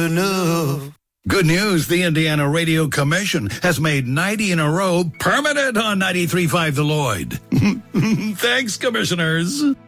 enough. Good news, the Indiana Radio Commission has made 90 in a row permanent on 93.5 The Lloyd. Thanks, commissioners.